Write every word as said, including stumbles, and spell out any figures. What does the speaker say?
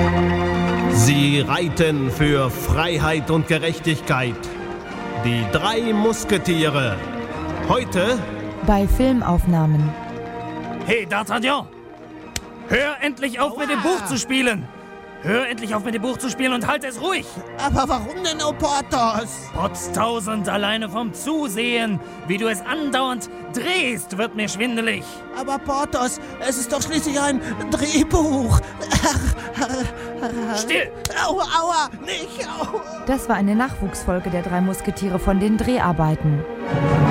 Sie reiten für Freiheit und Gerechtigkeit. Die drei Musketiere. Heute bei Filmaufnahmen. Hey, D'Artagnan! Hör endlich auf, mit dem Buch zu spielen! Hör endlich auf, mit dem Buch zu spielen und halt es ruhig! Aber warum denn, oh Porthos? Potztausend, alleine vom Zusehen, wie du es andauernd drehst, wird mir schwindelig. Aber Porthos, es ist doch schließlich ein Drehbuch. Still! Aua, aua, nicht! Aua. Das war eine Nachwuchsfolge der drei Musketiere von den Dreharbeiten.